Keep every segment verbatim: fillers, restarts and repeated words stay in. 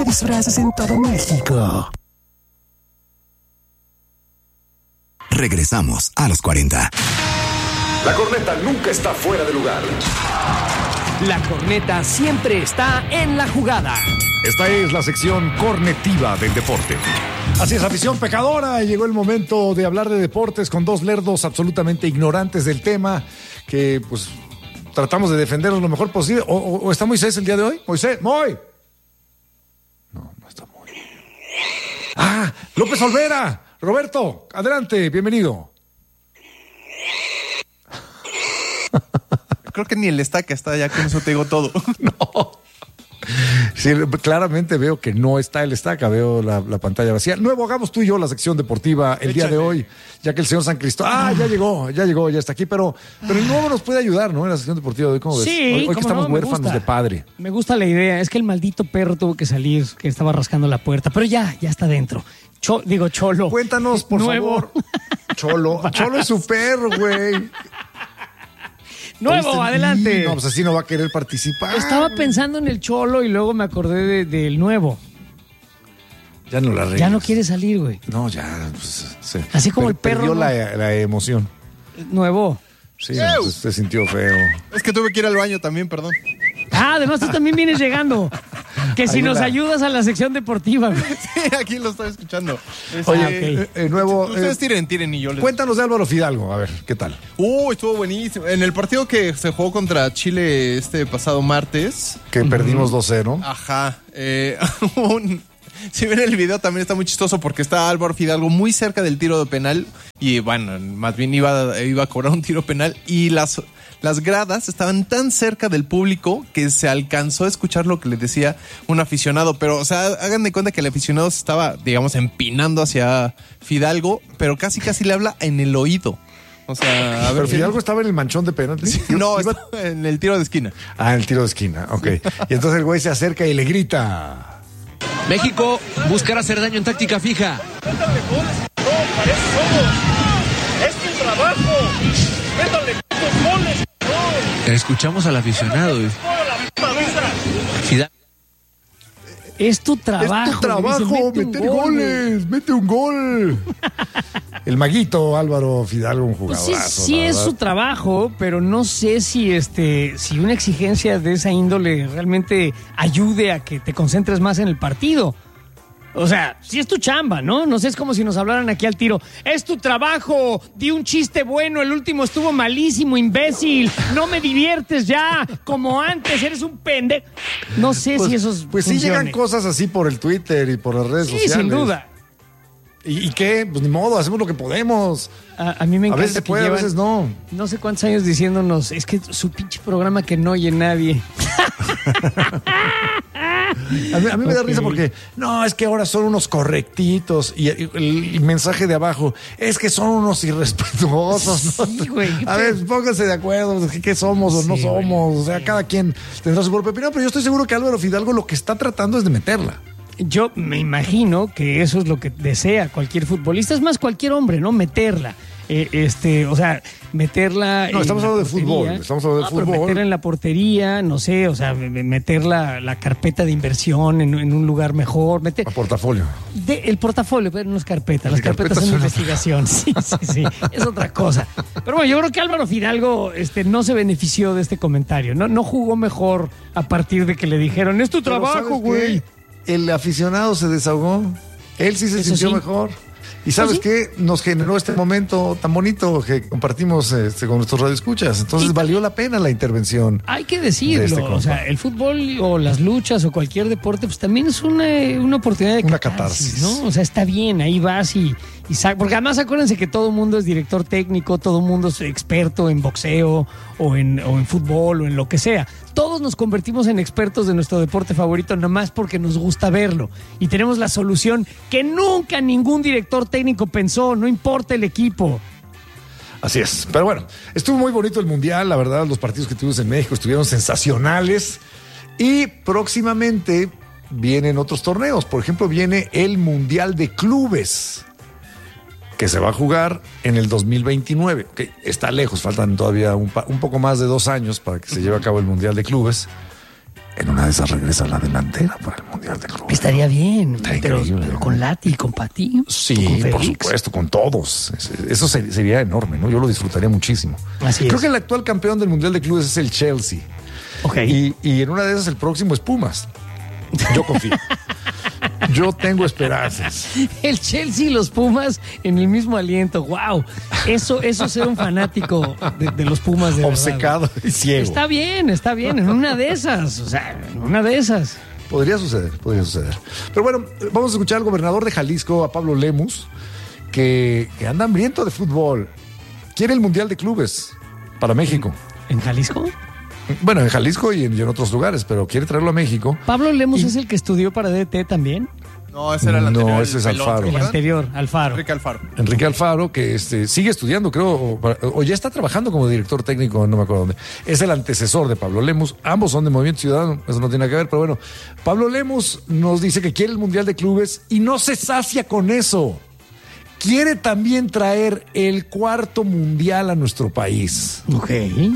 disfraces en todo México. Regresamos a los cuarenta. La corneta nunca está fuera de lugar. La corneta siempre está en la jugada. Esta es la sección cornetiva del deporte. Así es, afición pecadora. Llegó el momento de hablar de deportes con dos lerdos absolutamente ignorantes del tema que, pues, tratamos de defenderlos lo mejor posible. ¿O, o, o está Moisés el día de hoy? Moisés, Moy. No, no está Moy. Ah, López Olvera. Roberto, adelante, bienvenido. Creo que ni el estaca está allá, con eso te digo todo. No. Sí, claramente veo que no está el estaca, veo la, la pantalla vacía. Nuevo, hagamos tú y yo la sección deportiva el Échale. día de hoy, ya que el señor San Cristóbal, ah, ya llegó, ya llegó, ya está aquí, pero, pero el nuevo nos puede ayudar, ¿no? En la sección deportiva de hoy, ¿cómo ves? Sí, hoy, hoy que estamos no, huérfanos de padre. Me gusta la idea, es que el maldito perro tuvo que salir, que estaba rascando la puerta, pero ya, ya está dentro. Cho, digo, Cholo. Cuéntanos, por Nuevo. favor. Cholo, Cholo es su perro, güey. Nuevo, adelante. No, pues así no va a querer participar. Estaba pensando en el Cholo y luego me acordé de, del nuevo. Ya no la arreglas. Ya no quiere salir, güey. No, ya. Pues, sí. Así como Per- el perro. Perdió ¿no? la, la emoción. Nuevo. Sí, no, pues, se sintió feo. Es que tuve que ir al baño también, perdón. Ah, además tú también vienes llegando. Que si Ahí nos la- ayudas a la sección deportiva, güey. Sí, aquí lo estoy escuchando. Es- Oye, Ah, ok. eh, eh, nuevo. Ustedes eh, tiren, tiren y yo les... Cuéntanos de Álvaro Fidalgo, a ver, ¿qué tal? Uh, estuvo buenísimo. En el partido que se jugó contra Chile este pasado martes. Que perdimos dos cero. Ajá. Eh, un- si ven el video también está muy chistoso porque está Álvaro Fidalgo muy cerca del tiro de penal. Y bueno, más bien iba, iba a cobrar un tiro penal. Y las, las gradas estaban tan cerca del público que se alcanzó a escuchar lo que le decía un aficionado. Pero, o sea, hagan de cuenta que el aficionado se estaba, digamos, empinando hacia Fidalgo, pero casi casi le habla en el oído. O sea, a ver. Pero Fidalgo estaba en el manchón de penalti. Sí, no, Iba- estaba en el tiro de esquina. Ah, en el tiro de esquina, ok. Y entonces el güey se acerca y le grita. México buscará hacer daño en táctica fija. Escuchamos al aficionado. Fidalgo. Es tu trabajo. Es tu trabajo, dice, mete un meter gol, goles, güey. mete un gol. El maguito Álvaro Fidalgo, un Pues jugadorazo. sí, sí la es verdad. su trabajo, pero no sé si este, si una exigencia de esa índole realmente ayude a que te concentres más en el partido. O sea, sí es tu chamba, ¿no? No sé, es como si nos hablaran aquí al tiro. Es tu trabajo, di un chiste bueno, el último estuvo malísimo, imbécil. No me diviertes ya, como antes, eres un pendejo. No sé Pues, si esos pues sí llegan cosas así por el Twitter y por las redes Sí, sociales. sin duda. ¿Y, y qué? Pues ni modo, hacemos lo que podemos. A, a mí me A encanta veces se que puede, a llevan veces no. No sé cuántos años diciéndonos, es que su pinche programa que no oye nadie. A mí, a mí me da Ok. risa porque, no, es que ahora son unos correctitos. Y el, el mensaje de abajo, es que son unos irrespetuosos, ¿no? Sí, güey. A ver, pónganse de acuerdo, ¿qué, qué somos o no Sí, somos? güey. O sea, cada quien tendrá su propia opinión, pero yo estoy seguro que Álvaro Fidalgo lo que está tratando es de meterla. Yo me imagino que eso es lo que desea cualquier futbolista, es más cualquier hombre, ¿no? Meterla. Eh, este, o sea, meterla. No, en estamos la hablando de portería. fútbol, estamos hablando de Ah, pero fútbol. meterla en la portería, no sé, o sea, me- me- meter la, la carpeta de inversión en, en un lugar mejor, meter A portafolio. de- el portafolio, pero no es carpeta, las Las carpetas carpetas son de son investigación, sí, sí, sí, es otra cosa. Pero bueno, yo creo que Álvaro Fidalgo este, no se benefició de este comentario, no, no jugó mejor a partir de que le dijeron, es tu Pero trabajo, ¿sabes güey. qué? El aficionado se desahogó. Él sí se Eso sintió sí. mejor. ¿Y sabes sí. qué? Nos generó este momento tan bonito que compartimos este, con nuestros radioescuchas. Entonces Y- valió la pena la intervención. Hay que De decirlo, este compa. o sea, el fútbol o las luchas o cualquier deporte, pues también es una, una oportunidad de Una catarsis, catarsis. ¿no? O sea, está bien, ahí vas y, y sa- porque además acuérdense que todo el mundo es director técnico, todo el mundo es experto en boxeo o en, o en fútbol o en lo que sea. Todos nos convertimos en expertos de nuestro deporte favorito nomás porque nos gusta verlo. Y tenemos la solución que nunca ningún director técnico pensó, no importa el equipo. Así es. Pero bueno, estuvo muy bonito el Mundial. La verdad, los partidos que tuvimos en México estuvieron sensacionales. Y próximamente vienen otros torneos. Por ejemplo, viene el Mundial de Clubes, que se va a jugar en el dos mil veintinueve. Okay, está lejos, faltan todavía un, pa- un poco más de dos años para que se lleve a cabo el Mundial de Clubes. En una de esas regresa a la delantera para el Mundial de Clubes. Estaría bien, Está pero, increíble, pero ¿no? con Lati, con Pati. Sí, con por Félix. supuesto, con todos. Eso sería enorme, ¿no? Yo lo disfrutaría muchísimo. Así Creo es. que el actual campeón del Mundial de Clubes es el Chelsea. Ok. Y, y en una de esas el próximo es Pumas. Yo confío. Yo tengo esperanzas. El Chelsea y los Pumas en el mismo aliento. ¡Wow! Eso, eso es ser un fanático de, de los Pumas de verdad. Obcecado y ciego. Está bien, está bien. En una de esas. O sea, en una de esas. Podría suceder, podría suceder. Pero bueno, vamos a escuchar al gobernador de Jalisco, a Pablo Lemus, que, que anda hambriento de fútbol. Quiere el Mundial de Clubes para México. ¿En Jalisco? Bueno, en Jalisco y en, y en otros lugares, pero quiere traerlo a México. ¿Pablo Lemus Y- es el que estudió para D T también? No, ese era el No, anterior. ese el es pelón, Alfaro. ¿se El acuerdan? anterior, Alfaro. Enrique Alfaro. Enrique Alfaro, que este, sigue estudiando, creo, o, para- o ya está trabajando como director técnico, no me acuerdo dónde. Es el antecesor de Pablo Lemus. Ambos son de Movimiento Ciudadano, eso no tiene nada que ver, pero bueno. Pablo Lemus nos dice que quiere el Mundial de Clubes y no se sacia con eso. Quiere también traer el cuarto Mundial a nuestro país. Ok.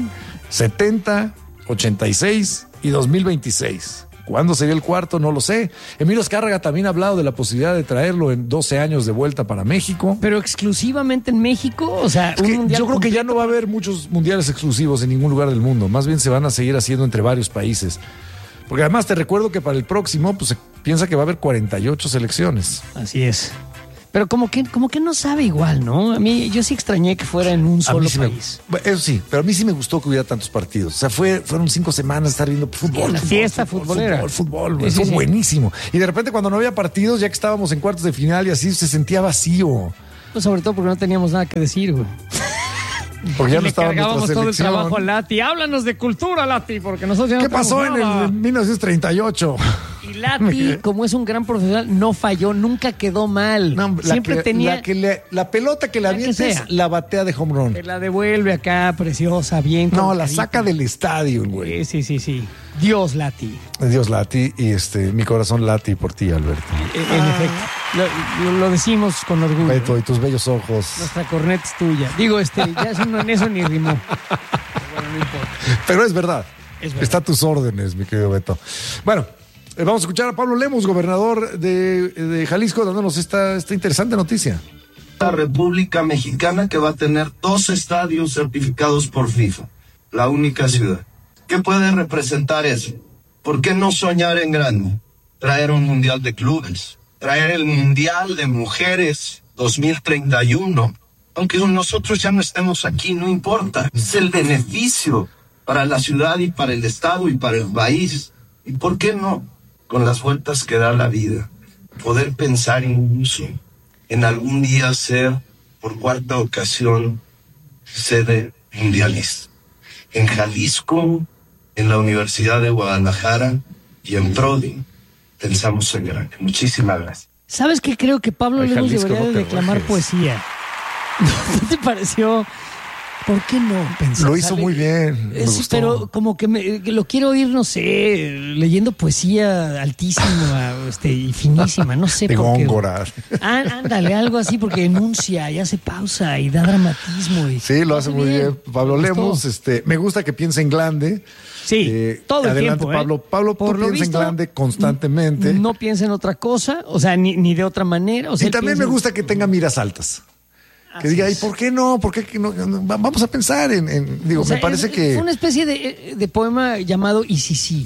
setenta, ochenta y seis y dos mil veintiséis. ¿Cuándo sería el cuarto? No lo sé. Emilio Azcárraga también ha hablado de la posibilidad de traerlo en doce años de vuelta para México. Pero exclusivamente en México, o sea, Es un que mundial yo creo que ya completo. no va a haber muchos mundiales exclusivos en ningún lugar del mundo. Más bien se van a seguir haciendo entre varios países. Porque además te recuerdo que para el próximo pues se piensa que va a haber cuarenta y ocho selecciones. Así es. Pero como que, como que no sabe igual, ¿no? A mí, yo sí extrañé que fuera en un A solo mí sí me- país. bueno, eso sí, pero a mí sí me gustó que hubiera tantos partidos. O sea, fue, fueron cinco semanas de estar viendo fútbol. una fútbol, fiesta fútbol, futbolera. Fútbol, fútbol, Sí, sí, fue sí. buenísimo. Y de repente cuando no había partidos, ya que estábamos en cuartos de final y así, se sentía vacío. Pues sobre todo porque no teníamos nada que decir, güey. Porque ya Y no le estaba nuestra cargábamos todo el selección. trabajo a Lati. Háblanos de cultura, Lati, porque nosotros ya no ¿Qué pasó en tenemos nada. el mil novecientos treinta y ocho? Y Lati, como es un gran profesional, no falló, nunca quedó mal. No, la Siempre que- tenía... La, que le- la pelota que le La que avientes, sea. la batea de home run. que la devuelve acá, preciosa, bien. No, la colocadita. saca del estadio, güey. Sí, sí, sí, sí. Dios, Lati. Dios Lati y este, mi corazón lati por ti, Alberto. Eh, En efecto. Lo, lo- lo decimos con orgullo. Beto, y tus bellos ojos. Nuestra corneta es tuya. Digo, este, ya eso, no, en eso ni rimó. Pero bueno, no importa. Pero es verdad. Es verdad. Está a tus órdenes, mi querido Beto. Bueno, eh, vamos a escuchar a Pablo Lemus, gobernador de, de Jalisco, dándonos esta, esta interesante noticia. La República Mexicana que va a tener dos estadios certificados por FIFA, la única ciudad. ¿Qué puede representar eso? ¿Por qué no soñar en grande? Traer un mundial de clubes, traer el mundial de mujeres dos mil treinta y uno. Aunque nosotros ya no estemos aquí, no importa. Es el beneficio para la ciudad y para el estado y para el país. ¿Y por qué no? Con las vueltas que da la vida, poder pensar incluso en algún día ser, por cuarta ocasión, sede mundialista. En Jalisco, en la Universidad de Guadalajara y en Prodi, pensamos en grande. Muchísimas gracias. ¿Sabes qué? Creo que Pablo Ay, Lemus Jalisco, debería no de te declamar rajes. poesía. ¿No te pareció? ¿Por qué no pensar? Lo hizo muy bien, me Es- gustó. Pero como que, me, que lo quiero oír, no sé, leyendo poesía altísima este, y finísima, no sé De por qué. Góngora. Ah, ándale, algo así, porque enuncia y hace pausa y da dramatismo. Y Sí, lo hace muy bien. Pablo Me gustó. Lemus, este, me gusta que piense en grande. Sí, Eh, todo el adelante, tiempo. ¿eh? Pablo. Pablo, tú Por lo piensa en visto, grande constantemente. No piensa en otra cosa, o sea, ni, ni de otra manera. O sea, Y él también piensa me en- gusta que tenga miras altas. Que Así diga, ¿y es. por qué no? ¿Por qué que no? No, va- Vamos a pensar en, en- digo, O sea, me parece es- que Fue una especie de, de poema llamado Y si sí.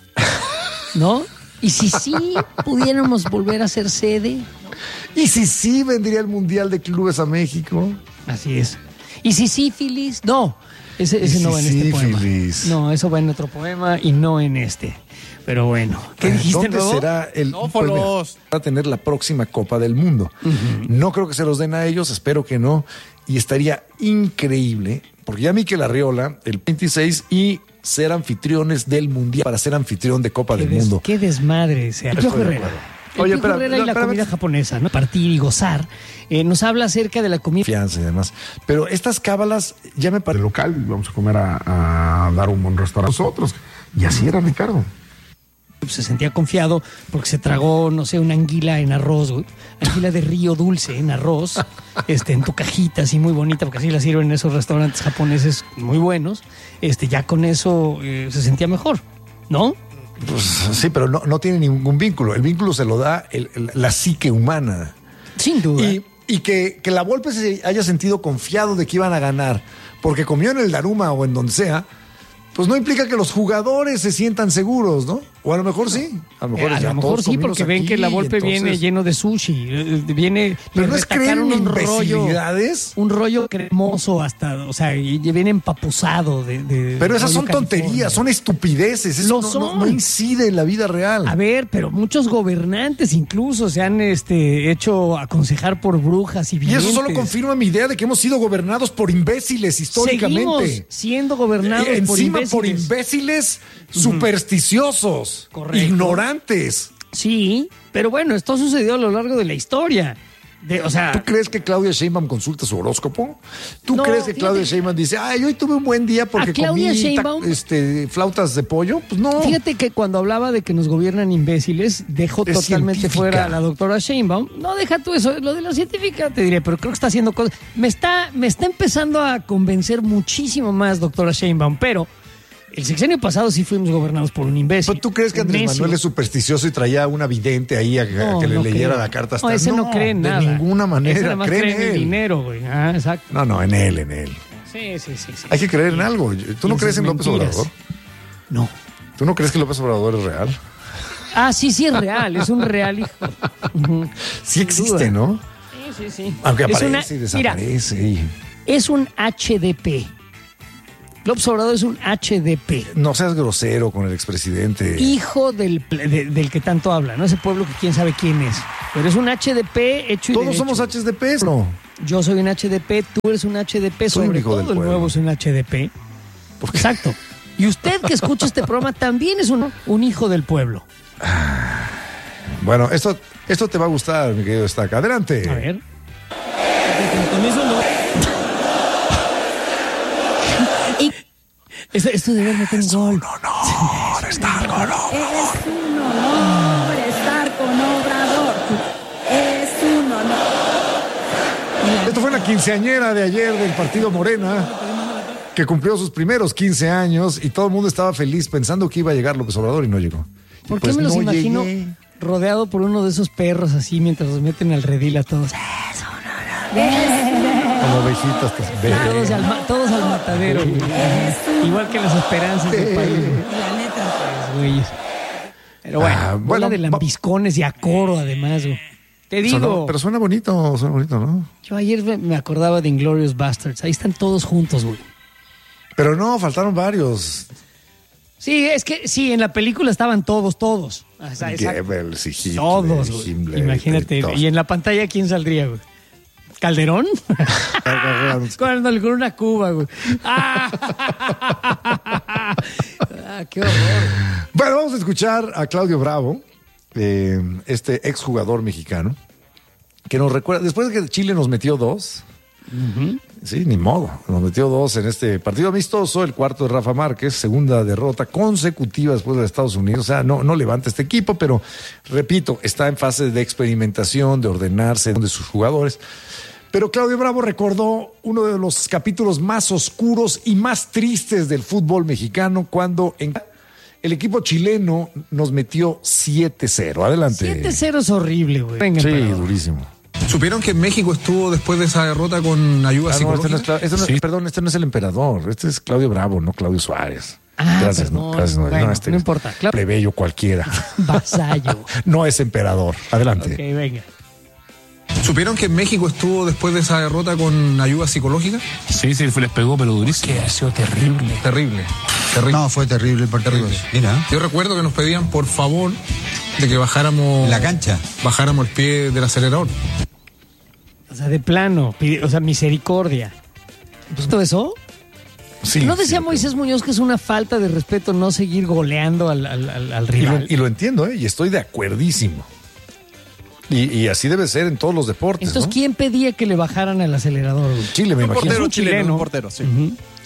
¿No? Y si sí pudiéramos volver a ser sede. ¿y si sí vendría el Mundial de Clubes a México? Así es. Y si sífilis. No, ese, Y ese no si va en este poema. sífilis. No, eso va en otro poema y no en este. Pero bueno, ¿qué dijiste ¿Dónde nuevo? será el No, pues mira, Folos. va a tener la próxima Copa del Mundo? No creo que se los den a ellos, espero que no. Y estaría increíble, porque ya Mikel Arriola, el veintiséis, y ser anfitriones del Mundial para ser anfitrión de Copa Qué, del des- Mundo. qué desmadre sea. El Estoy Piojo de Herrera. acuerdo. El Oye, Piojo espera, Herrera y la espérame. comida japonesa, ¿no? Partir y gozar. Eh, nos habla acerca de la comida. Confianza y demás. Pero estas cábalas ya me de parecen. local y vamos a comer a, a dar un buen restaurante nosotros. Y así era Ricardo. Se sentía confiado porque se tragó, no sé, una anguila en arroz, güey. Anguila de río dulce en arroz, este, en tu cajita, así muy bonita, porque así la sirven en esos restaurantes japoneses muy buenos. Este, ya con eso eh, se sentía mejor, ¿no? Pues, sí, pero no, no tiene ningún vínculo. El vínculo se lo da el, el, la psique humana. Sin duda. Y, y que, que la Volpe se haya sentido confiado de que iban a ganar porque comió en el Daruma o en donde sea, pues no implica que los jugadores se sientan seguros, ¿no? O a lo mejor sí. A lo mejor, Eh, a ya lo mejor todos sí, comimos porque ven aquí, que la Volpe entonces- viene lleno de sushi. eh, Viene. Pero le no es creer retacaron en un rollo. imbecilidades. Un rollo cremoso hasta. O sea, y y viene empapuzado de. de Pero esas rollo son California. tonterías, son estupideces. Eso Lo no, son. no- no incide en la vida real. A ver, pero muchos gobernantes incluso se han este, hecho aconsejar por brujas y Y videntes. eso solo confirma mi idea de que hemos sido gobernados por imbéciles históricamente. Seguimos siendo gobernados Eh, por Encima imbéciles. por imbéciles supersticiosos, Correcto. ignorantes. Sí, pero bueno, esto sucedió a lo largo de la historia. De, o sea, ¿Tú crees que Claudia Sheinbaum consulta su horóscopo? ¿Tú No, crees que fíjate Claudia que- Sheinbaum dice, ay, hoy tuve un buen día porque A Claudia comí ta- Sheinbaum- este, flautas de pollo? Pues no. fíjate que cuando hablaba de que nos gobiernan imbéciles, dejó Es totalmente científica. fuera a la doctora Sheinbaum. No, deja tú eso, lo de la científica te diré, pero creo que está haciendo cosas. Me está, me está empezando a convencer muchísimo más, doctora Sheinbaum, pero el sexenio pasado sí fuimos gobernados por un imbécil. ¿Pero ¿Tú crees que Andrés Necio. Manuel es supersticioso y traía una vidente ahí a, a No, que le no leyera creo. la carta No, astral? ese no, cree en de nada. ninguna Ese manera. nada más Cree cree en en el él. dinero, güey. Ah, exacto. No, no, en él, en él. Sí, sí, sí. sí. Hay que creer en algo. ¿Tú Y no en crees sus en López mentiras. Obrador? No. ¿Tú no crees que López Obrador es real? Ah, sí, sí es real. Es un real hijo. Ujú. Sí Sin existe, duda. ¿no? Sí, sí, sí. Aunque Es aparece una- y mira, desaparece. y- es un H D P. López Obrador es un H D P. No seas grosero con el expresidente. Hijo del, pl- de- del que tanto habla, ¿no? Ese pueblo que quién sabe quién es. Pero es un H D P hecho y Todos derecho. somos H D P, ¿no? Yo soy un H D P, tú eres un H D P, Soy un sobre hijo del todo el pueblo. nuevo es un H D P. Exacto. Y usted que escucha este programa también es un, un hijo del pueblo. Bueno, esto, esto te va a gustar, mi querido Estaca. Adelante. A ver. Y esto, esto debe meter un gol. Estar con Obrador. Es un honor estar con Obrador. Es un honor. Esto fue la quinceañera de ayer del partido Morena, que cumplió sus primeros quince años y todo el mundo estaba feliz pensando que iba a llegar López Obrador y no llegó. Y ¿Por qué pues me los no imagino llegué. rodeado por uno de esos perros así mientras los meten al redil a todos? Como ovejitas. pues, ve. Todos al, ma- todos al matadero, güey. Igual que las esperanzas del país, güey. La neta. Los güeyes. Pero bueno, Ah, bola bueno, de va- lambiscones y a coro además, güey. Te digo, Sonó- pero suena bonito, suena bonito, ¿no? yo ayer me- me acordaba de Inglourious Bastards. Ahí están todos juntos, güey. Pero no, faltaron varios. Sí, es que sí, en la película estaban todos, todos. O sea, exacto. Goebbels y Hitler, Todos, güey. Himmler, Imagínate. todos. Y en la pantalla, ¿quién saldría, güey? ¿Calderón? con, con una cuba, güey. ¡Ah! Ah, ¡Qué horror! Bueno, vamos a escuchar a Claudio Bravo, eh, este exjugador mexicano, que nos recuerda, después de que Chile nos metió dos, sí, ni modo, nos metió dos en este partido amistoso, el cuarto de Rafa Márquez, segunda derrota consecutiva después de Estados Unidos, o sea, no, no levanta este equipo, pero repito, está en fase de experimentación, de ordenarse de sus jugadores. Pero Claudio Bravo recordó uno de los capítulos más oscuros y más tristes del fútbol mexicano cuando en el equipo chileno nos metió siete cero. Adelante. siete cero es horrible, güey. Venga, Sí, emperador. durísimo. ¿Supieron que México estuvo después de esa derrota con ayuda Ah, no, este psicológica? no es Cla- este no es- Sí. Perdón, este no es el emperador. Este es Claudio Bravo, no Claudio Suárez. Ah, gracias, perdón. no, gracias, no, Bueno, este no es importa. Claro. plebeyo cualquiera. Vasallo. No es emperador. Adelante. Ok, venga. ¿Supieron que México estuvo después de esa derrota con ayuda psicológica? Sí, sí, les pegó, pero durísimo. Que ha sido terrible. Terrible. Terrible. No, fue terrible el partido. Terrible. Mira, Yo recuerdo que nos pedían por favor de que bajáramos la cancha. bajáramos el pie del acelerador. O sea, de plano. pide- O sea, misericordia. ¿Todo eso? Sí, ¿No decía sí, Moisés Muñoz que es una falta de respeto no seguir goleando al, al, al- al Y lo, rival? y lo entiendo, ¿eh? Y estoy de acuerdísimo. Y, y así debe ser en todos los deportes, Entonces, ¿no? ¿quién pedía que le bajaran al acelerador, güey? Chile, me Un imagino. portero un chileno, chileno. un portero, sí. Ujú.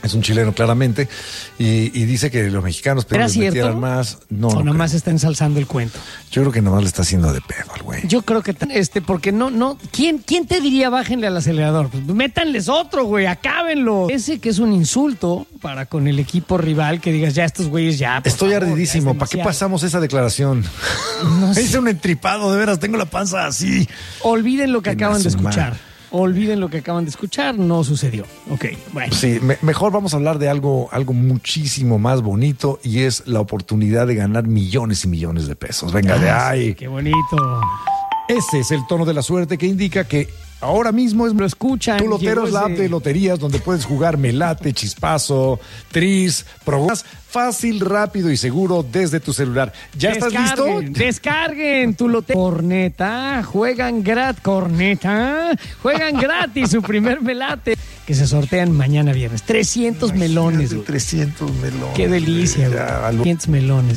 Es un chileno, claramente, y, y dice que los mexicanos ¿Era les cierto? metieran más. No, o no nomás creo. está ensalzando el cuento. Yo creo que nomás le está haciendo de pedo al güey. Yo creo que t- este, porque no, no, ¿quién, quién te diría bájenle al acelerador? Pues métanles otro, güey, acábenlo. Ese que es un insulto para con el equipo rival, que digas, ya estos güeyes ya. por Estoy favor, ardidísimo. ya es ¿Para qué demasiado. pasamos esa declaración? No sé. Hice un entripado, de veras, tengo la panza así. Olviden lo que Tenga acaban de su escuchar. madre. Olviden lo que acaban de escuchar, no sucedió. Ok, bueno. Sí, me- mejor vamos a hablar de algo, algo muchísimo más bonito y es la oportunidad de ganar millones y millones de pesos. Venga, de ahí. Qué bonito. Ese es el tono de la suerte que indica que ahora mismo es Lo escuchan. Tu Lotero es la app llegó ese- de loterías donde puedes jugar Melate, Chispazo, Tris, programas fácil, rápido y seguro desde tu celular. ¿Ya estás Descarguen, listo? Descarguen tu Lotero. Corneta, juegan gratis. Corneta, juegan gratis su primer melate que se sortean mañana viernes. trescientos melones, güey. trescientos melones. Qué delicia, güey. Ya, algo- trescientos melones.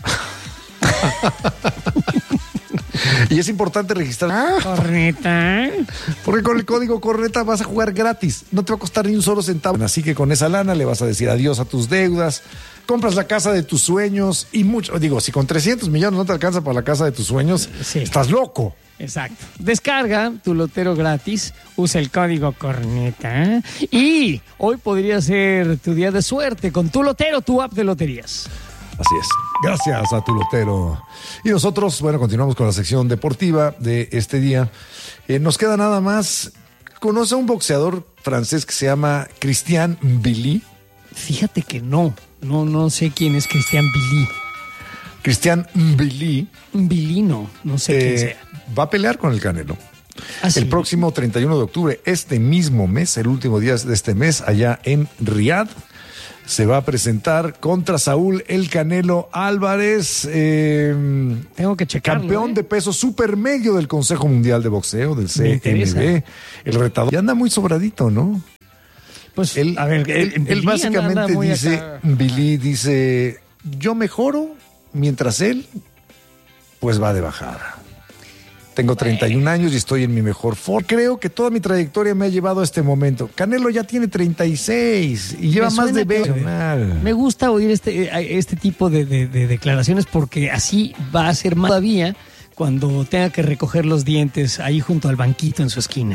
Y es importante registrar. Corneta. Porque con el código Corneta vas a jugar gratis. No te va a costar ni un solo centavo. Así que con esa lana le vas a decir adiós a tus deudas. Compras la casa de tus sueños y mucho. Digo, si con trescientos millones no te alcanza para la casa de tus sueños, Sí. estás loco. Exacto. Descarga tu Lotero gratis, usa el código Corneta y hoy podría ser tu día de suerte con tu Lotero, tu app de loterías. Así es. Gracias a tu Lotero. Y nosotros, bueno, continuamos con la sección deportiva de este día. Eh, nos queda nada más. ¿Conoce a un boxeador francés que se llama Christian Billy? Fíjate que no, no, no sé quién es Christian Billy. Christian Billy Billy no, no sé quién eh, sea. va a pelear con el Canelo. Ah, sí. El próximo treinta y uno de octubre, este mismo mes, el último día de este mes, allá en Riad, se va a presentar contra Saúl El Canelo Álvarez, eh, Tengo que checarlo. campeón ¿eh? de peso supermedio del Consejo Mundial de Boxeo, del Me C M interesa. B. El retador. Y anda muy sobradito, ¿no? Pues, Él, a ver, él, Billy él anda- básicamente anda muy dice, acá. Billy dice, yo mejoro mientras él, pues va de bajada. Tengo treinta y un años y estoy en mi mejor forma. Creo que toda mi trayectoria me ha llevado a este momento. Canelo ya tiene treinta y seis y lleva Me más de suena que- veinte. Me gusta oír este, eh, este tipo de, de- de declaraciones porque así va a ser más todavía cuando tenga que recoger los dientes ahí junto al banquito en su esquina.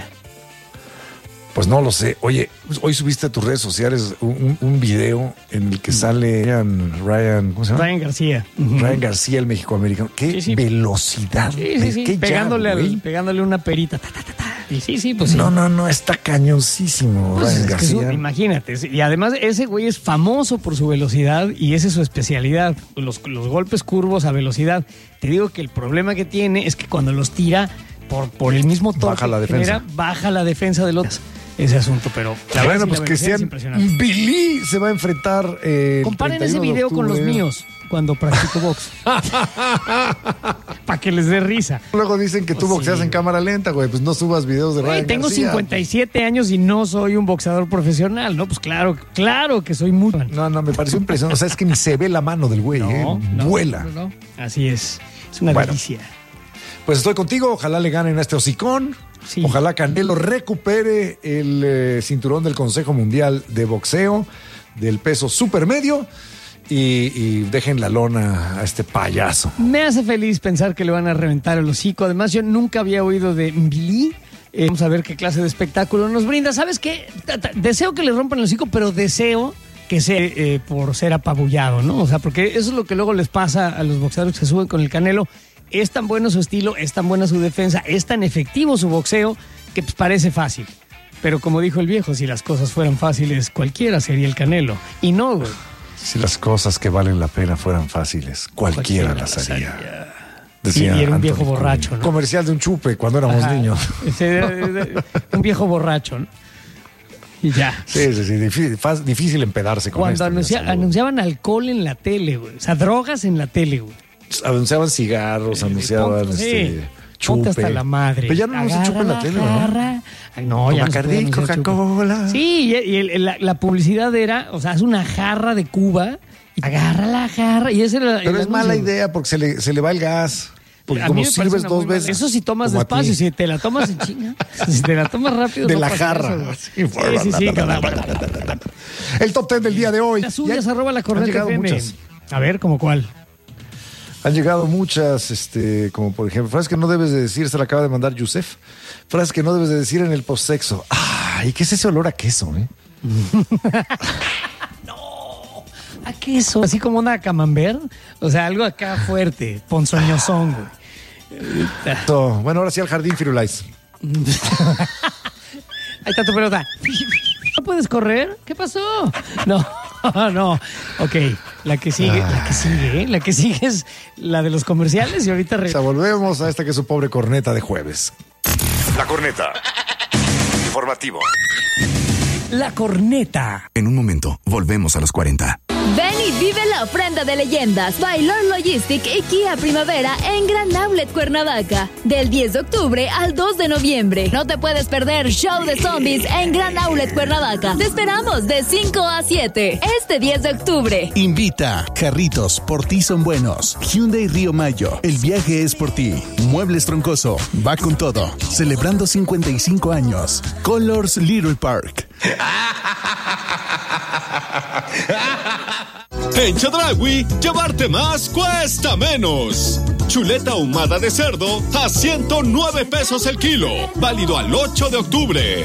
Pues no lo sé. Oye, hoy subiste a tus redes sociales un, un- un video en el que sale Ryan, Ryan, ¿cómo se llama? Ryan García. Ryan García, el mexicoamericano. Qué Sí, sí. velocidad. Sí, sí, sí. Qué Pegándole, jab, al- güey. pegándole una perita. Ta, ta, ta, ta. Y sí, sí, pues sí. No, no, no, está cañoncísimo, Pues Ryan es que es un- García. imagínate, y además ese güey es famoso por su velocidad y esa es su especialidad, los, los golpes curvos a velocidad. Te digo que el problema que tiene es que cuando los tira por, por el mismo torque Baja la que genera, defensa. baja la defensa de los ese asunto, pero la verdad Bueno, sí, pues la velocidad es Cristian impresionante. Billy se va a enfrentar. Eh, el Comparen ese treinta y uno de video con los octubre. míos cuando practico box. Para que les dé risa. Luego dicen que tú Pues boxeas sí. en cámara lenta, güey. Pues no subas videos de Güey, Ryan tengo García. cincuenta y siete años y no soy un boxeador profesional, ¿no? Pues claro, claro que soy muy... No, no, me pareció impresionante. O sea, es que ni se ve la mano del güey, ¿eh? Vuela. no, no. Así es. Es una Bueno. delicia. Pues estoy contigo. Ojalá le ganen a este hocicón. Sí. Ojalá Canelo recupere el eh, cinturón del Consejo Mundial de Boxeo del peso supermedio y, y dejen la lona a este payaso. Me hace feliz pensar que le van a reventar el hocico. Además, yo nunca había oído de Billy. Eh, vamos a ver qué clase de espectáculo nos brinda. ¿Sabes qué? Ta- ta- Deseo que le rompan el hocico, pero deseo que sea eh, por ser apabullado, ¿no? O sea, porque eso es lo que luego les pasa a los boxeadores que se suben con el Canelo. Es tan bueno su estilo, es tan buena su defensa, es tan efectivo su boxeo que pues, parece fácil. Pero como dijo el viejo, si las cosas fueran fáciles, cualquiera sería el Canelo. Y no, güey. Si las cosas que valen la pena fueran fáciles, cualquiera, Cualquiera las las haría. haría. Decía Sí, y era un Anthony viejo Quinn. borracho, ¿no? Comercial de un chupe cuando éramos Ajá. niños. Ese era- era un viejo borracho, ¿no? Y ya. Sí, sí, sí. Difícil, faz- difícil empedarse con Cuando esto, anuncia- ya sabes. anunciaban alcohol en la tele, güey. O sea, drogas en la tele, güey. Anunciaban cigarros, anunciaban Ponte- este, sí. chupe. Ponte hasta la madre. Pero ya no se chupa en la Agarra tele, ¿no? jarra. Ay, no, ya no se puede Bacardí, anunciar chupe. Coca-Cola. Sí, y, y el- la, la publicidad era, o sea, es una jarra de Cuba y agarra la jarra y ese era el Pero es anuncio, mala güey. idea porque se le, se le va el gas. Porque A como mí me parece sirves una dos muy mala- veces. Eso sí tomas como a despacio, ti. si te la tomas en chinga. Si te la tomas rápido. De no la pasa jarra. eso, güey. Sí, Sí, sí, sí. El top ten del día de hoy. Las suyas, Ya arroba la han corneta llegado F M. muchas. A ver, ¿como cuál? Han llegado muchas, este, como por ejemplo, frases que no debes de decir, se la acaba de mandar Yusef. Frases que no debes de decir en el postsexo. Ay, ¿qué es ese olor a queso, eh? ¿A queso? Así como una camembert. O sea, algo acá fuerte, ponzoñosón, güey. So, bueno, ahora sí al jardín Firulais. Ahí está tu pelota. ¿No puedes correr? ¿Qué pasó? No, no. Ok, la que sigue, la que sigue, ¿eh? La que sigue es la de los comerciales y ahorita... Re... O sea, volvemos a esta que es su pobre corneta de jueves. La corneta. Informativo. La corneta. En un momento, volvemos a los cuarenta. Ven y vive la ofrenda de leyendas, Baylor Logistic y Kia Primavera en Gran Outlet Cuernavaca. Del diez de octubre al dos de noviembre. No te puedes perder Show de Zombies en Gran Outlet Cuernavaca. Te esperamos de cinco a siete este diez de octubre. Invita. Carritos, por ti son buenos. Hyundai Río Mayo. El viaje es por ti. Muebles Troncoso. Va con todo. Celebrando cincuenta y cinco años. Colors Little Park. En Chedraui, llevarte más cuesta menos. Chuleta ahumada de cerdo a ciento nueve pesos el kilo. Válido al ocho de octubre.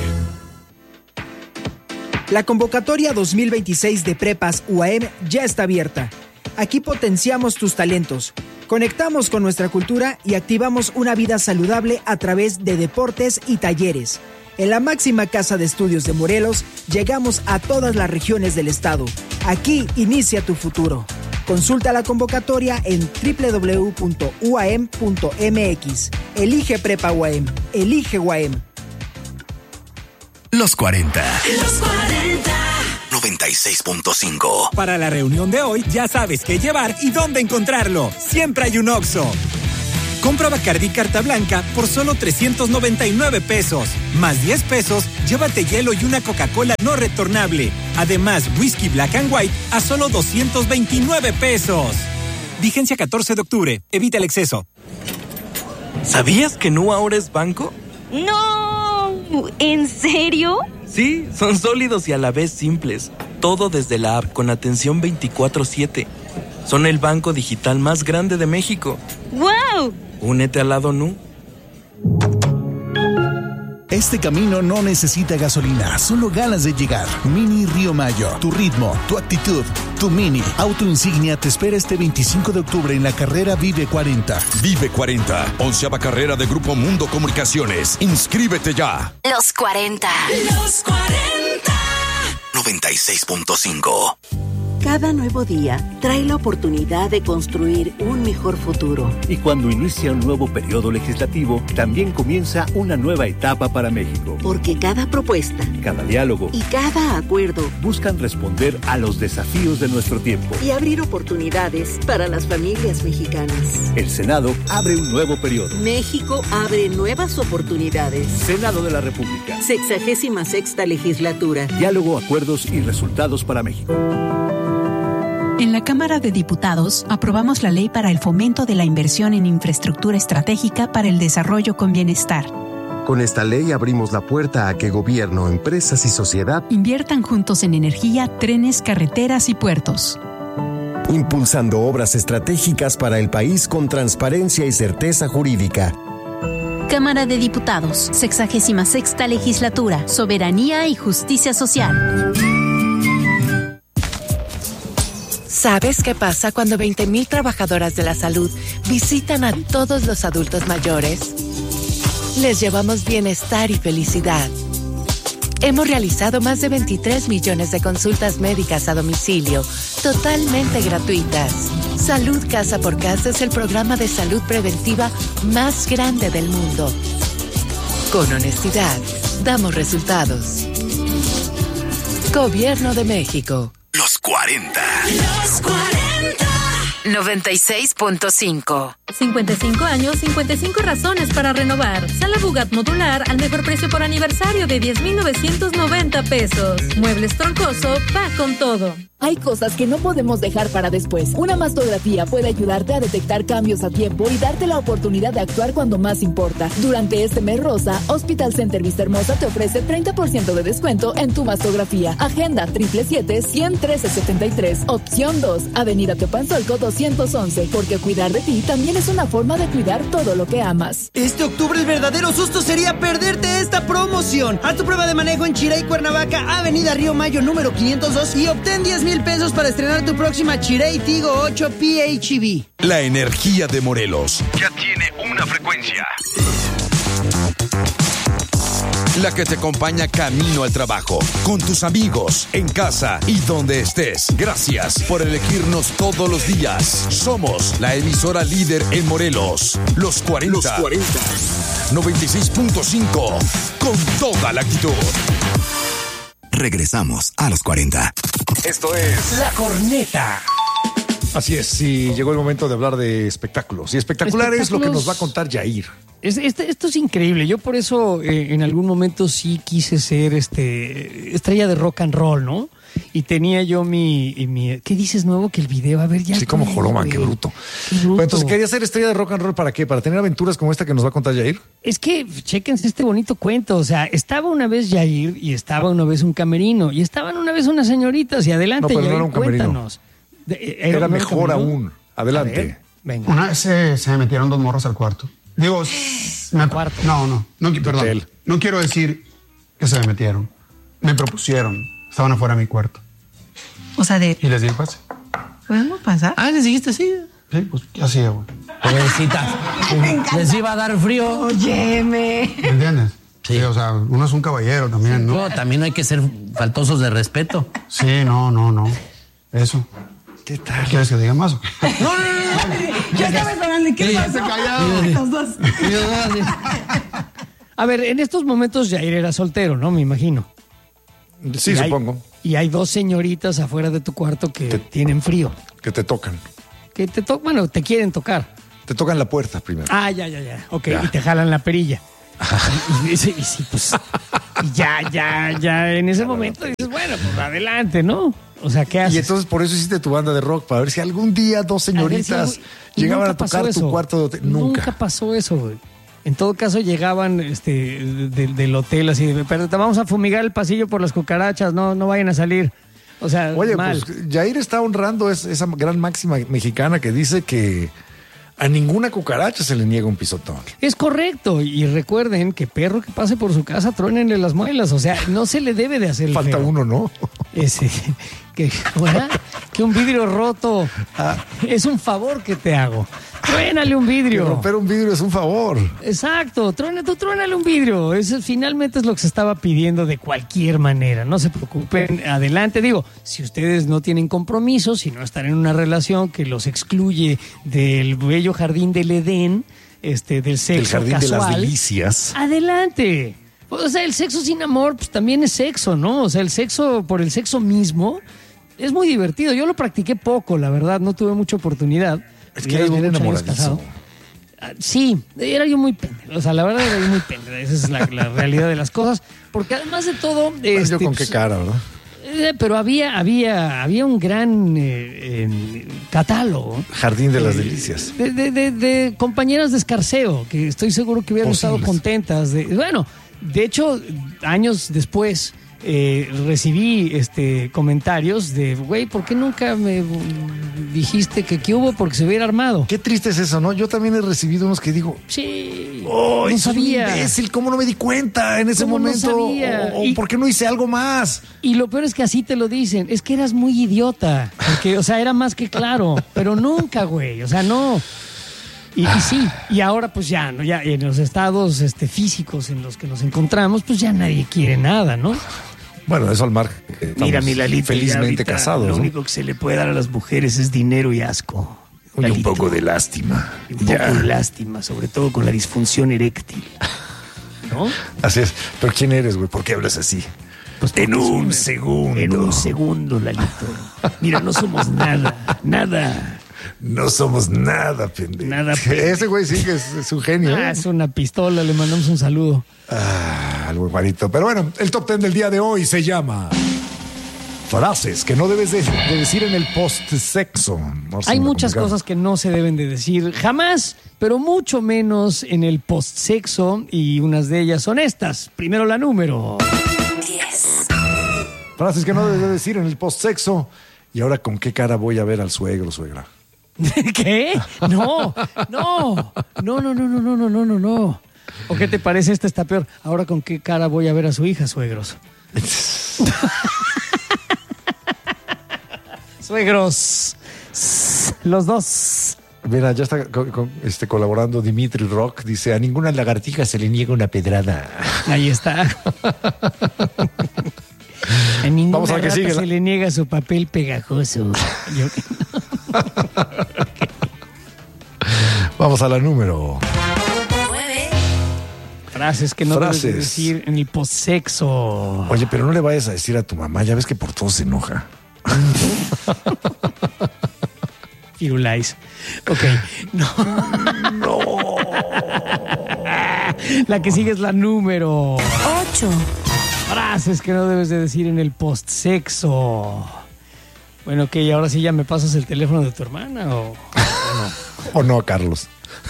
La convocatoria dos mil veintiséis de Prepas U A M ya está abierta. Aquí potenciamos tus talentos, conectamos con nuestra cultura y activamos una vida saludable a través de deportes y talleres. En la máxima casa de estudios de Morelos, llegamos a todas las regiones del estado. Aquí inicia tu futuro. Consulta la convocatoria en doble u doble u doble u punto u a m punto m x. Elige Prepa U A M. Elige U A M. Los cuarenta. Los cuarenta. noventa y seis punto cinco. Para la reunión de hoy, ya sabes qué llevar y dónde encontrarlo. Siempre hay un Oxxo. Compra Bacardí Carta Blanca por solo trescientos noventa y nueve pesos. Más diez pesos, llévate hielo y una Coca-Cola no retornable. Además, whisky Black and White a solo doscientos veintinueve pesos. Vigencia catorce de octubre. Evita el exceso. ¿Sabías que Nu ahora es banco? ¡No! ¿En serio? Sí, son sólidos y a la vez simples. Todo desde la app con atención veinticuatro siete. Son el banco digital más grande de México. ¡Wow! Únete al lado Nu. Este camino no necesita gasolina, solo ganas de llegar. Mini Río Mayo, tu ritmo, tu actitud, tu Mini. Auto Insignia te espera este veinticinco de octubre en la carrera Vive cuarenta. Vive cuarenta, onceava carrera de Grupo Mundo Comunicaciones. Inscríbete ya. Los cuarenta. Los cuarenta. noventa y seis punto cinco. Cada nuevo día trae la oportunidad de construir un mejor futuro. Y cuando inicia un nuevo periodo legislativo, también comienza una nueva etapa para México. Porque cada propuesta, cada diálogo y cada acuerdo buscan responder a los desafíos de nuestro tiempo y abrir oportunidades para las familias mexicanas. El Senado abre un nuevo periodo. México abre nuevas oportunidades. Senado de la República. Sexagésima sexta legislatura. Diálogo, acuerdos y resultados para México. En la Cámara de Diputados aprobamos la ley para el fomento de la inversión en infraestructura estratégica para el desarrollo con bienestar. Con esta ley abrimos la puerta a que gobierno, empresas y sociedad inviertan juntos en energía, trenes, carreteras y puertos. Impulsando obras estratégicas para el país con transparencia y certeza jurídica. Cámara de Diputados, sexagésima sexta legislatura, soberanía y justicia social. ¿Sabes qué pasa cuando veinte mil trabajadoras de la salud visitan a todos los adultos mayores? Les llevamos bienestar y felicidad. Hemos realizado más de veintitrés millones de consultas médicas a domicilio, totalmente gratuitas. Salud Casa por Casa es el programa de salud preventiva más grande del mundo. Con honestidad, damos resultados. Gobierno de México. Los cuarenta. Los cuarenta. noventa y seis punto cinco. cincuenta y cinco años, cincuenta y cinco razones para renovar. Sala Bugat modular al mejor precio por aniversario de diez mil novecientos noventa pesos. Muebles Troncoso, va con todo. Hay cosas que no podemos dejar para después. Una mastografía puede ayudarte a detectar cambios a tiempo y darte la oportunidad de actuar cuando más importa. Durante este mes rosa, Hospital Center Vista Hermosa te ofrece treinta por ciento de descuento en tu mastografía. Agenda siete siete siete, uno cero uno tres siete tres. Opción dos, Avenida Teopanzolco doscientos once. Porque cuidar de ti también es una forma de cuidar todo lo que amas. Este octubre el verdadero susto sería perderte esta promoción. Haz tu prueba de manejo en Chirey, Cuernavaca, Avenida Río Mayo número quinientos dos y obtén diez mil pesos para estrenar tu próxima Chirey Tigo ocho P H E V. La energía de Morelos Ya tiene una frecuencia. la que te acompaña camino al trabajo, con tus amigos, en casa y donde estés. Gracias por elegirnos todos los días. Somos la emisora líder en Morelos. Los cuarenta. Los cuarenta. noventa y seis punto cinco. Con toda la actitud. Regresamos a los cuarenta. Esto es La Corneta. Así es, y llegó el momento de hablar de espectáculos. Y espectacular es lo que nos va a contar Yair. Es, este, esto es increíble. Yo por eso eh, en algún momento sí quise ser este estrella de rock and roll, ¿no? Y tenía yo mi... mi ¿qué dices nuevo? Que el video, a ver, ya... Sí, como Joroman, qué bruto. Qué bruto. Bueno, entonces, ¿quería ser estrella de rock and roll para qué? ¿Para tener aventuras como esta que nos va a contar Yair? Es que, chéquense este bonito cuento. O sea, estaba una vez Yair y estaba una vez un camerino. Y estaban una vez unas señoritas. Y adelante, no, pero Yair, no era un camerino. Cuéntanos. De, era, era mejor aún. Adelante. Ver, venga. Una vez se, se me metieron dos morros al cuarto. Digo, me, cuarto. No, no, no, perdón. Hotel. No quiero decir que se me metieron. Me propusieron. Estaban afuera de mi cuarto. O sea, de... Y les dije, pase. ¿Podemos pasar? Ah, ¿les dijiste así? Sí, pues, ¿qué hacía, güey? Pobrecita. Les iba a dar frío. Óyeme. ¿Me entiendes? Sí. Sí, o sea, uno es un caballero también, ¿no? No, también no hay que ser faltosos de respeto. Sí, no, no, no. Eso. ¿Qué tal? ¿Quieres que diga más o qué? No, no, no, no. Yo estaba esperando. ¿Qué pasó? Callado. Los dos. A ver, en estos momentos Yair era soltero, ¿no? Me imagino. Sí, y supongo. Hay, y hay dos señoritas afuera de tu cuarto que te, tienen frío. Que te tocan. Que te tocan, bueno, te quieren tocar. Te tocan la puerta primero. Ah, ya, ya, ya. Ok, ya. Y te jalan la perilla. y, y, y, y sí, pues... Y ya, ya, ya, en ese momento dices, bueno, pues adelante, ¿no? O sea, ¿qué haces? Y entonces por eso hiciste tu banda de rock, para ver si algún día dos señoritas si llegaban a tocar tu cuarto de hotel. Nunca. Nunca pasó eso, güey. En todo caso llegaban este, de, del hotel así, de, pero te vamos a fumigar el pasillo por las cucarachas, no, no vayan a salir. O sea, oye, mal. Pues Yair está honrando es, esa gran máxima mexicana que dice que a ninguna cucaracha se le niega un pisotón. Es correcto, y recuerden que perro que pase por su casa, truénenle las muelas, o sea, no se le debe de hacer el Falta feo. uno, ¿no? Ese, que, ¿verdad? Que un vidrio roto ah. es un favor que te hago. Truénale un vidrio. Que romper un vidrio es un favor. Exacto, truénale, tú truénale un vidrio. Eso finalmente es lo que se estaba pidiendo de cualquier manera. No se preocupen, adelante. Digo, si ustedes no tienen compromiso, si no están en una relación que los excluye del bello jardín del Edén, este, del sexo del jardín casual, de las delicias. Adelante. O sea, el sexo sin amor, pues también es sexo, ¿no? O sea, el sexo por el sexo mismo es muy divertido. Yo lo practiqué poco, la verdad, no tuve mucha oportunidad. Es que eres bien enamoradizo. Sí, era yo muy pendejo. O sea, la verdad era yo muy pendejo. Esa es la, la realidad de las cosas. Porque además de todo... Este, yo con pues, qué cara, ¿verdad? Eh, pero había, había, había un gran eh, eh, catálogo. Jardín de las eh, delicias. De, de, de, de compañeras de escarceo, que estoy seguro que hubieran Posibles. estado contentas. De, bueno, de hecho, años después... Eh, recibí este comentarios de, güey, ¿por qué nunca me dijiste que qué hubo? Porque se hubiera armado. Qué triste es eso, ¿no? Yo también he recibido unos que digo, sí, oh, no sabía. Un imbécil, ¿cómo no me di cuenta en ese momento? No sabía? O, o y, ¿por qué no hice algo más? Y lo peor es que así te lo dicen, es que eras muy idiota, porque, o sea, era más que claro, pero nunca, güey, o sea, no. Y, y sí, y ahora pues ya, ¿no? Ya en los estados este, físicos en los que nos encontramos, pues ya nadie quiere nada, ¿no? Bueno, eso al mar. Eh, Mira, mi Lalita, felizmente casados. Lo ¿no? único que se le puede dar a las mujeres es dinero y asco. Y un poco de lástima. Y un ya. poco de lástima, sobre todo con la disfunción eréctil. ¿No? Así es. Pero ¿quién eres, güey? ¿Por qué hablas así? Pues en un me... segundo. En un segundo, Lalito. Mira, no somos nada, nada. No somos nada, pendejo. Nada, pendejo. Ese güey sí que es, es un genio. Ah, ¿eh? Es una pistola, le mandamos un saludo. Ah, algo igualito. Pero bueno, el top ten del día de hoy se llama Frases que no debes de, de decir en el post-sexo. Hay muchas cosas que no se deben de decir jamás, pero mucho menos en el post-sexo, y unas de ellas son estas. Primero la número diez. Frases que no debes de decir en el post-sexo. ¿Y ahora con qué cara voy a ver al suegro, suegra? ¿Qué? No, no, no, no, no, no, no, no, no, no, no. ¿O qué te parece? Esta está peor. ¿Ahora con qué cara voy a ver a su hija, suegros? Suegros, los dos. Mira, ya está co- co- este, colaborando Dimitri Rock. Dice, a ninguna lagartija se le niega una pedrada. Ahí está. A ninguna Vamos a ver qué rata sigue. se le niega su papel pegajoso. Yo... Vamos a la número. Frases que no Frases. debes de decir en el postsexo. Oye, pero no le vayas a decir a tu mamá. Ya ves que por todo se enoja. Firulais. Ok. No. No. La que sigue es la número ocho. Frases que no debes de decir en el postsexo. Bueno, ok, ahora sí ya me pasas el teléfono de tu hermana o, o no. ¿O no, Carlos?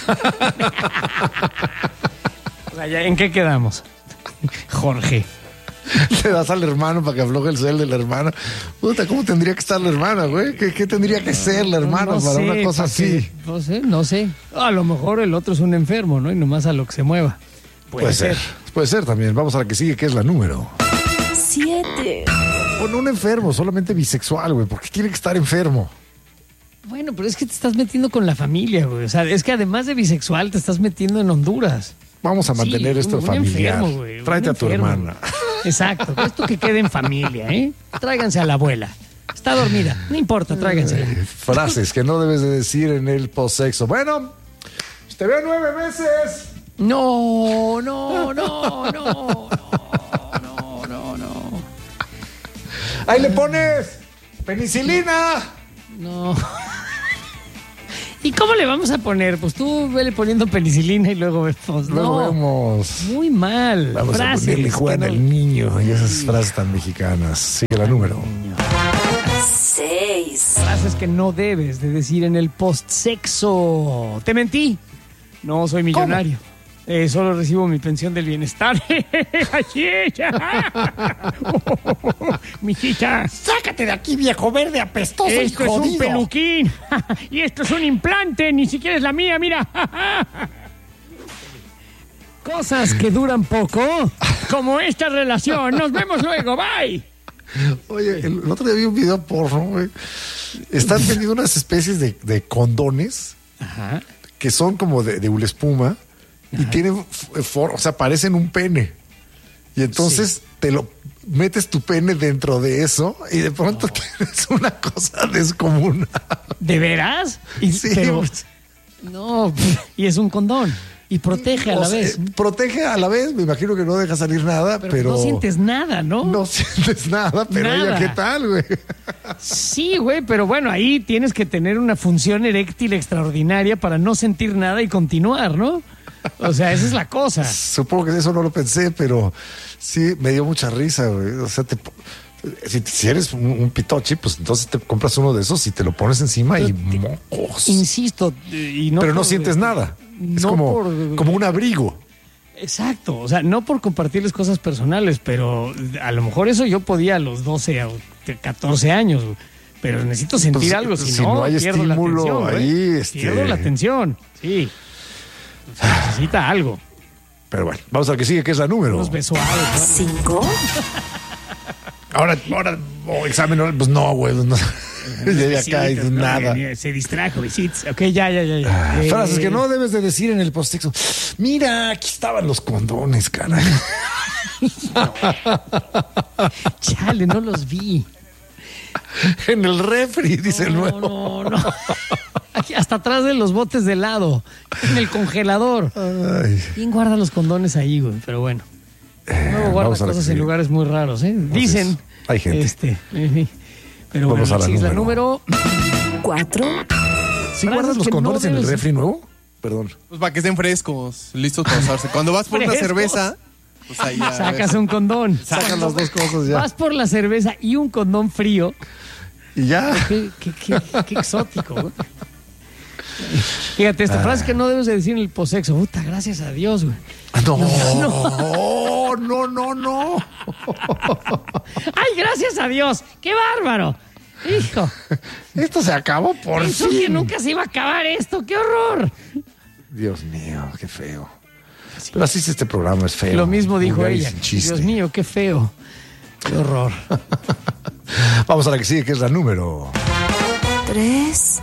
O sea, ya, ¿en qué quedamos? Jorge. Le das al hermano para que afloje el cel de la hermana. Puta, ¿cómo tendría que estar la hermana, güey? ¿Qué, qué tendría que ser la hermana No para sé, una cosa para así? que- no sé, no sé. A lo mejor el otro es un enfermo, ¿no? Y nomás a lo que se mueva. Puede, Puede ser. ser. Puede ser también. Vamos a la que sigue, que es la número. siete. O no un enfermo, solamente bisexual, güey. ¿Por qué tiene que estar enfermo? Bueno, pero es que te estás metiendo con la familia, güey. O sea, es que además de bisexual te estás metiendo en Honduras. Vamos a mantener Sí, esto un- un familiar. enfermo, güey, un Tráete a tu enfermo. hermana. Exacto. Esto que quede en familia, ¿eh? Tráiganse a la abuela. Está dormida. No importa, tráigansela. Frases que no debes de decir en el postsexo. Bueno, te veo nueve meses. No, no, no, no, no, no, no, no. Ahí le pones penicilina. No. ¿Y cómo le vamos a poner? Pues tú vele poniendo penicilina y luego vemos. Luego No. vemos. Muy mal. Vamos Frases a ponerle que Juan no- al niño y esas frases tan mexicanas. Sigue la número. seis. Frases que no debes de decir en el postsexo. Te mentí. No soy millonario. Eh, solo recibo mi pensión del bienestar. Así es. Mijita. Sácate de aquí, viejo verde apestoso y Esto es un jodido. peluquín. Y esto es un implante. Ni siquiera es la mía, mira. Cosas que duran poco, como esta relación. Nos vemos luego. Bye. Oye, el, el otro día vi un video porno, güey. Están vendiendo unas especies de, de condones Ajá. que son como de, de hula espuma y tienen, f- for- o sea, parecen un pene. Y entonces te lo metes tu pene dentro de eso y de pronto tienes una cosa descomunal. ¿De veras? Y, Sí, pero- pues. no, y es un condón. Y protege a O la sea, vez. protege a la vez, me imagino que no deja salir nada, pero... Pero, no sientes nada, ¿no? No sientes nada, pero Nada. ella, ¿qué tal, güey? Sí, güey, pero bueno, ahí tienes que tener una función eréctil extraordinaria para no sentir nada y continuar, ¿no? O sea, esa es la cosa. Supongo que eso no lo pensé, pero sí me dio mucha risa, güey. O sea, te, si, si eres un, un pitochi, pues entonces te compras uno de esos y te lo pones encima y mocos. Insisto, y no pero no por- sientes nada. Es no como, por- como un abrigo. Exacto, o sea, no por compartirles cosas personales, pero a lo mejor eso yo podía a los doce o catorce años, güey. Pero necesito sentir Pues, algo, si, si no, no hay pierdo la estímulo atención, güey. ahí, este- Pierdo la atención, sí. O sea, necesita algo. Pero bueno, vamos a la que sigue, que es la número. Unos besos. Cinco. Ahora, ahora, oh, examen oral, pues no, güey. No. Ya acá y Besitos, ¿no? nada. Se distrajo, besitos. Ok, ya, ya, ya. ya. Ah, Eh, frases que no debes de decir en el postsexo. Mira, aquí estaban los condones, caray. Chale, no los vi. En el refri, dice el No, nuevo. no, no. Aquí, hasta atrás de los botes de helado. En el congelador. Ay. ¿Quién guarda los condones ahí, güey? Pero bueno. Luego guarda vamos a la cosas que en sigue. lugares muy raros, ¿eh? Dicen. hay gente. Este, eh, pero Vamos bueno, a la sí, es la número. número Cuatro. ¿Sí guardas los que no condones en el debes- refri nuevo? Perdón. Pues para que estén frescos, listos para usarse. Cuando vas por una ¿Frescos? cerveza, Pues ahí ya Sacas ves. un condón. Sacas las dos cosas ya. Vas por la cerveza y un condón frío. Y ya. Qué, qué, qué, qué exótico, güey. Fíjate, esta Ah. frase que no debes de decir en el posexo. Puta, gracias a Dios, güey. No, no, no, no, no. Ay, gracias a Dios. ¡Qué bárbaro! Hijo. Esto se acabó por Pensó fin. que nunca se iba a acabar esto. ¡Qué horror! Dios mío, qué feo. Pero así es este programa, es feo. Lo mismo dijo Vulgar y ella. sin chiste. Dios mío, qué feo. Qué horror. Vamos a la que sigue, que es la número. Tres.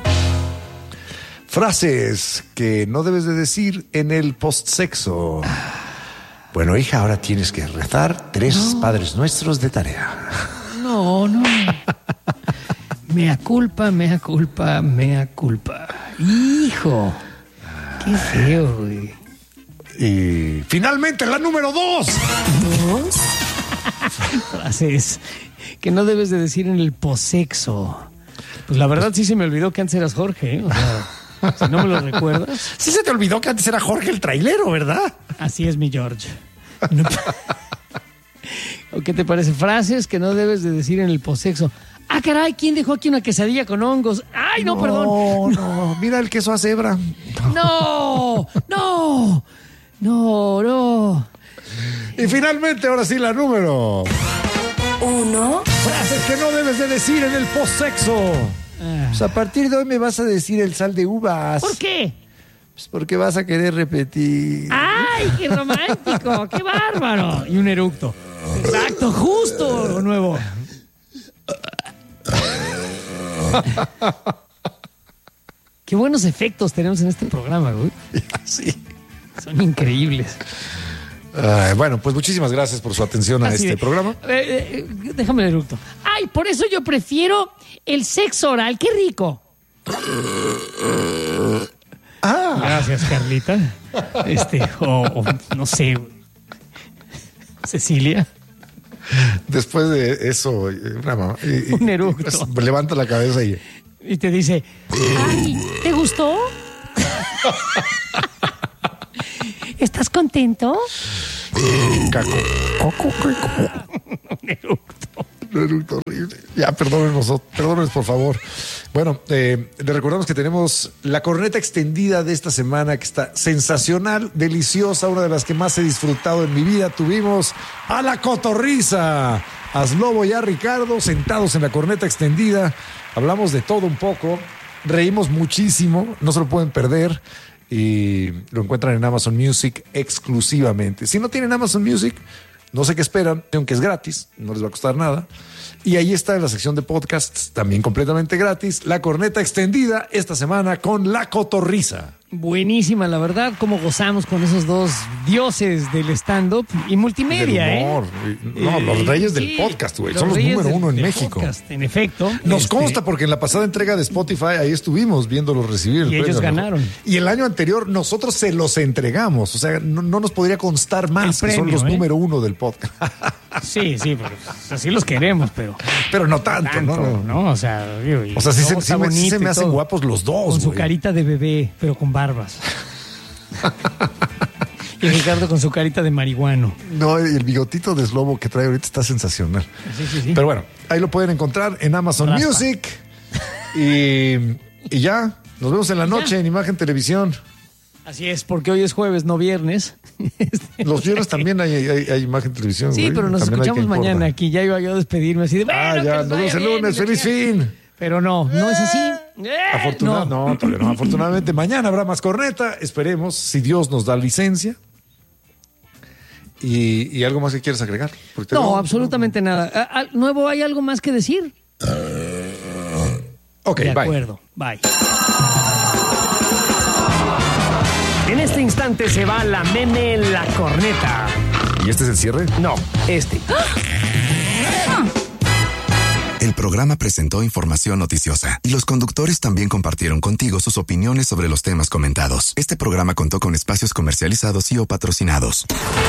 Frases que no debes de decir en el postsexo. Bueno, hija, ahora tienes que rezar tres No. Padres Nuestros de tarea. No, no. Mea culpa, mea culpa, mea culpa. Hijo. Qué feo, güey. Y finalmente la número dos. Dos. Frases que no debes de decir en el posexo. Pues la verdad sí se me olvidó que antes eras Jorge, ¿eh? O sea, si no me lo recuerdas. Sí se te olvidó que antes era Jorge el trailero, ¿verdad? Así es, mi George. No. ¿O qué te parece? Frases que no debes de decir en el posexo. Ah, caray, ¿quién dejó aquí una quesadilla con hongos? Ay, no, perdón. No, no, mira el queso a cebra. No, no, no, no. Y finalmente, ahora sí, la número Uno. Frases que no debes de decir en el postsexo. Ah. Pues a partir de hoy me vas a decir el sal de uvas. ¿Por qué? Pues porque vas a querer repetir. ¡Ay, qué romántico! ¡Qué bárbaro! Y un eructo. Exacto, justo, nuevo. Qué buenos efectos tenemos en este programa, güey. Sí. Son increíbles. Ay, bueno, pues muchísimas gracias por su atención a Así este de- programa. Eh, eh, déjame el eructo. ¡Ay, por eso yo prefiero el sexo oral! ¡Qué rico! Ah. Gracias, Carlita. Este, o, o no sé, Cecilia. Después de eso, eh, una mamá, y- y- Un eructo. pues, levanta la cabeza y... Y te dice, ay, ¿te gustó? ¿Estás contento? Caco. Coco, coco. Un eructo. Un eructo horrible. Ya, perdónenos, perdónenos, por favor. Bueno, eh, le recordamos que tenemos la corneta extendida de esta semana, que está sensacional, deliciosa, una de las que más he disfrutado en mi vida. Tuvimos a la Cotorriza, a Slobo y a Ricardo sentados en la corneta extendida. Hablamos de todo un poco, reímos muchísimo, no se lo pueden perder. Y lo encuentran en Amazon Music exclusivamente. Si no tienen Amazon Music, no sé qué esperan, aunque es gratis, no les va a costar nada. Y ahí está en la sección de podcasts, también completamente gratis, la corneta extendida esta semana con La Cotorriza. Buenísima, la verdad, cómo gozamos con esos dos dioses del stand-up y multimedia, Del humor. ¿eh? No, Eh, los reyes del sí, podcast, güey. los Son los reyes número del- uno en del México. podcast, en efecto. Nos Este, consta porque en la pasada entrega de Spotify ahí estuvimos viéndolos recibir. el Y ellos premio, ¿no? ganaron. Y el año anterior nosotros se los entregamos. O sea, no, no nos podría constar más El que son premio, los ¿eh? número uno del podcast. Sí, sí, pero así los queremos, pero... Pero no tanto, tanto, ¿no? ¿no? O sea, digo, y O sea, sí, se, luego sí está me, sí bonito se me y hacen todo. guapos los dos, Con su güey. carita de bebé, pero con barbas. Y Ricardo con su carita de marihuano. No, y el bigotito de Slobo que trae ahorita está sensacional. Sí, sí, sí. Pero bueno, ahí lo pueden encontrar en Amazon Raspa. Music. Y, y ya, nos vemos en la noche en Imagen Televisión. Así es, porque hoy es jueves, no viernes. Los viernes también hay, hay, hay Imagen Televisión. Sí, güey. pero nos También hay escuchamos que importa. mañana aquí. Ya iba yo a despedirme así de... Ah, bueno, ya, que nos vemos vaya el bien, lunes. que ¡Feliz sea. fin! Pero no, no es así. Eh, Afortuna- no. no, todavía no. Afortunadamente, mañana habrá más corneta. Esperemos, si Dios nos da licencia. Y, y algo más que quieres agregar. Porque No, absolutamente nada. Ah, ah, Nuevo, ¿hay algo más que decir? Ok, De bye. acuerdo, bye. En este instante se va la meme La Corneta. ¿Y este es el cierre? No, este. El programa presentó información noticiosa y los conductores también compartieron contigo sus opiniones sobre los temas comentados. Este programa contó con espacios comercializados y o patrocinados.